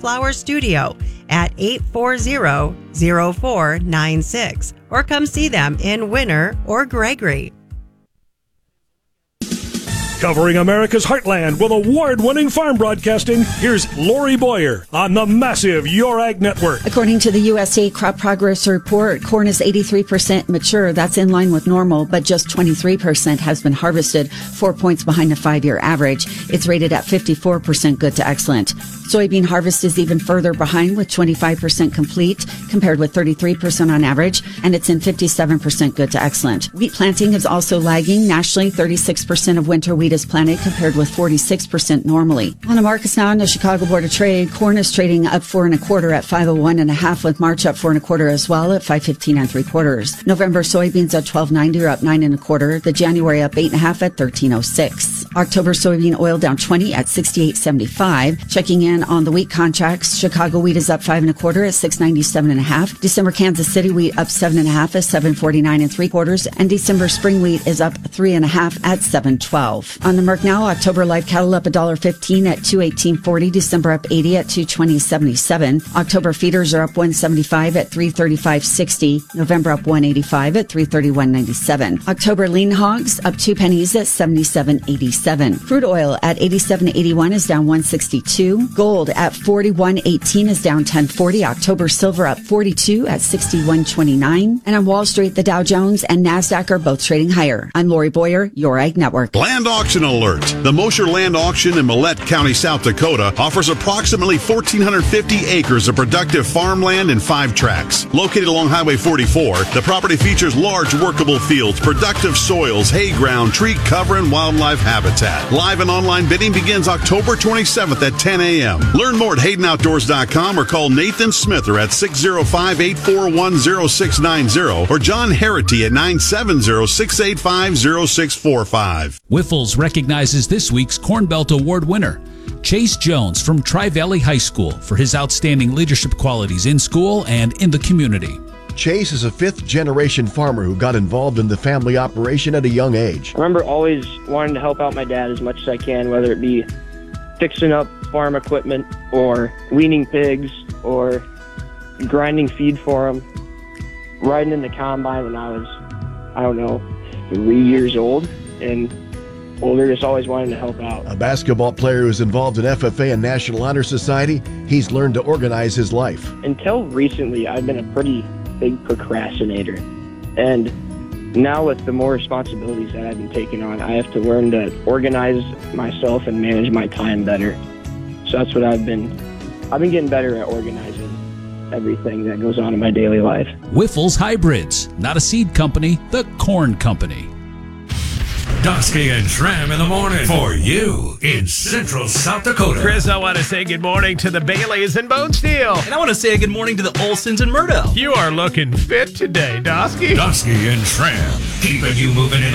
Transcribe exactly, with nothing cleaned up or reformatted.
Flower Studio at eight four zero, zero four nine six or come see them in Winter or Gregory. Covering America's heartland with award-winning farm broadcasting, here's Lori Boyer on the massive Your Ag Network. According to the U S D A Crop Progress Report, corn is eighty-three percent mature. That's in line with normal, but just twenty-three percent has been harvested, four points behind the five-year average. It's rated at fifty-four percent good to excellent. Soybean harvest is even further behind with twenty-five percent complete compared with thirty-three percent on average, and it's in fifty-seven percent good to excellent. Wheat planting is also lagging. Nationally, thirty-six percent of winter wheat is planted compared with forty-six percent normally. On the markets now, in the Chicago Board of Trade, corn is trading up four and a quarter at five oh one and a half, with March up four and a quarter as well at five fifteen and three quarters. November soybeans at twelve ninety are up nine and a quarter. The January up eight and a half at thirteen oh six. October soybean oil down twenty at sixty-eight seventy-five. Checking in on the wheat contracts, Chicago wheat is up five and a quarter at six ninety-seven and a half. December Kansas City wheat up seven and a half at seven forty-nine and three quarters, and December spring wheat is up three and a half at seven twelve. On the Merc now, October live cattle up one dollar fifteen at two eighteen forty. December up eighty at two twenty seventy-seven. October feeders are up one seventy-five at three thirty-five sixty. November up one eighty-five at three thirty-one ninety-seven. October lean hogs up two pennies at seventy-seven eighty-seven. Crude oil at eighty-seven eighty-one is down one sixty-two. Gold at forty-one eighteen is down ten forty. October silver up forty-two at sixty-one twenty-nine. And on Wall Street, the Dow Jones and NASDAQ are both trading higher. I'm Lori Boyer, Your Ag Network. Land auction alert. The Mosher Land Auction in Millette County, South Dakota offers approximately one thousand four hundred fifty acres of productive farmland in five tracts. Located along Highway forty-four, the property features large workable fields, productive soils, hay ground, tree cover, and wildlife habitat. Live and online bidding begins October twenty-seventh at ten a.m. Learn more at Hayden Outdoors dot com or call Nathan Smither at six oh five, eight four one, oh six nine oh or John Harity at nine seven zero, six eight five, oh six four five. Whiffles recognizes this week's Corn Belt Award winner, Chase Jones from Tri-Valley High School, for his outstanding leadership qualities in school and in the community. Chase is a fifth-generation farmer who got involved in the family operation at a young age. I remember always wanting to help out my dad as much as I can, whether it be fixing up farm equipment or weaning pigs or grinding feed for them, riding in the combine when I was, I don't know, three years old and older, just always wanting to help out. A basketball player who's involved in F F A and National Honor Society, he's learned to organize his life. Until recently, I've been a pretty big procrastinator. And now with the more responsibilities that I've been taking on, I have to learn to organize myself and manage my time better. So that's what I've been, I've been getting better at organizing everything that goes on in my daily life. Whiffles Hybrids, not a seed company, the corn company. Dusky and Schramm in the morning for you in Central South Dakota. Chris, I want to say good morning to the Baileys and Bone Steel. And I want to say good morning to the Olsons and Murdo. You are looking fit today, Dusky. Dusky and Schramm, keeping you moving in